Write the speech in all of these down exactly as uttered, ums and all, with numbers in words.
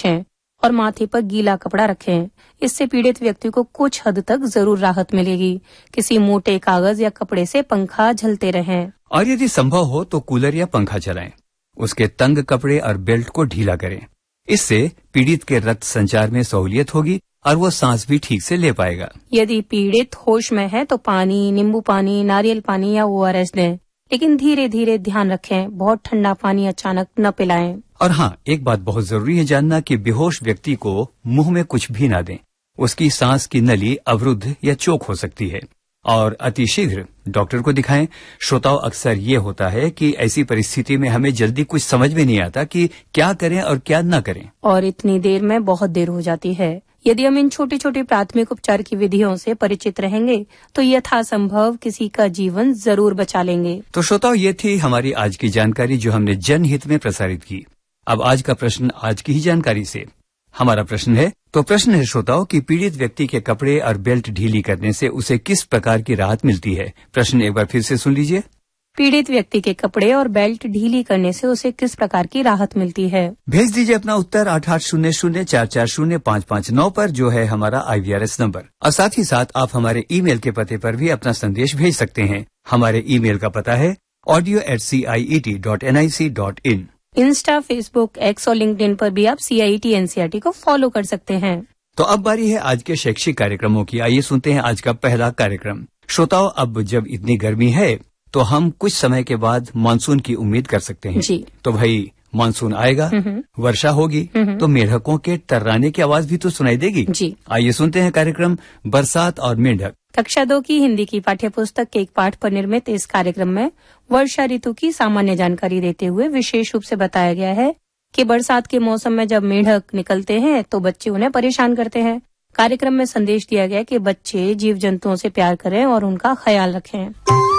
पोंछें और माथे पर गीला कपड़ा रखें। इससे पीड़ित व्यक्ति को कुछ हद तक जरूर राहत मिलेगी। किसी मोटे कागज या कपड़े से पंखा झलते रहें। और यदि संभव हो तो कूलर या पंखा चलाएं। उसके तंग कपड़े और बेल्ट को ढीला करें। इससे पीड़ित के रक्त संचार में सहूलियत होगी और वो सांस भी ठीक से ले पाएगा। यदि पीड़ित होश में है तो पानी, नींबू पानी, नारियल पानी या ओ आर एस दें, लेकिन धीरे धीरे ध्यान रखें, बहुत ठंडा पानी अचानक न पिलाएं। और हाँ, एक बात बहुत जरूरी है जानना कि बेहोश व्यक्ति को मुंह में कुछ भी ना दें। उसकी सांस की नली अवरुद्ध या चोक हो सकती है और अतिशीघ्र डॉक्टर को दिखाएं। श्रोताओं, अक्सर ये होता है कि ऐसी परिस्थिति में हमें जल्दी कुछ समझ में नहीं आता कि क्या करें और क्या न करें, और इतनी देर में बहुत देर हो जाती है। यदि हम इन छोटे छोटे प्राथमिक उपचार की विधियों से परिचित रहेंगे तो यथासंभव किसी का जीवन जरूर बचा लेंगे। तो श्रोताओं, ये थी हमारी आज की जानकारी जो हमने जनहित में प्रसारित की। अब आज का प्रश्न आज की ही जानकारी से। हमारा प्रश्न है तो प्रश्न है श्रोताओं कि पीड़ित व्यक्ति के कपड़े और बेल्ट ढीली करने से उसे किस प्रकार की राहत मिलती है। प्रश्न एक बार फिर से सुन लीजिए। पीड़ित व्यक्ति के कपड़े और बेल्ट ढीली करने से उसे किस प्रकार की राहत मिलती है। भेज दीजिए अपना उत्तर आठ आठ शून्य शून्य चार चार शून्य पाँच पाँच नौ पर, जो है हमारा आई वी आर एस नंबर। और साथ ही साथ आप हमारे ईमेल के पते पर भी अपना संदेश भेज सकते हैं। हमारे ईमेल का पता है audio eight C I E T dot N I C dot in. Insta, Facebook, x और लिंक्डइन पर भी आप सी I T N C R T को फॉलो कर सकते हैं। तो अब बारी है आज के शैक्षिक कार्यक्रमों की। आइए सुनते हैं आज का पहला कार्यक्रम। श्रोताओं, अब जब इतनी गर्मी है तो हम कुछ समय के बाद मानसून की उम्मीद कर सकते हैं जी। तो भाई मानसून आएगा, वर्षा होगी तो मेढकों के टर्राने की आवाज भी तो सुनाई देगी जी। आइए सुनते हैं कार्यक्रम बरसात और मेंढक। कक्षा दो की हिंदी की पाठ्य पुस्तक के एक पाठ पर निर्मित इस कार्यक्रम में वर्षा ऋतु की सामान्य जानकारी देते हुए विशेष रूप से बताया गया है कि बरसात के मौसम में जब मेढक निकलते हैं तो बच्चे उन्हें परेशान करते हैं। कार्यक्रम में संदेश दिया गया कि बच्चे जीव जंतुओं से प्यार करें और उनका ख्याल रखें।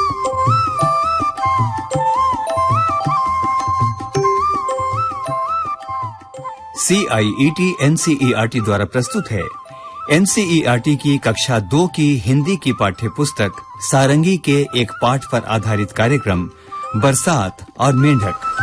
सी आई E T N C E R T द्वारा प्रस्तुत है N C E R T की कक्षा दो की हिंदी की पाठ्य पुस्तक सारंगी के एक पाठ पर आधारित कार्यक्रम बरसात और मेंढक।